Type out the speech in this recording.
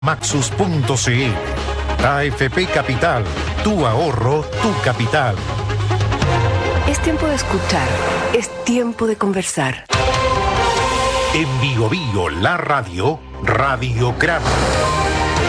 Maxus.cl. AFP Capital, tu ahorro, tu capital. Es tiempo de escuchar, es tiempo de conversar. En Bio Bio, la radio, Radiograma.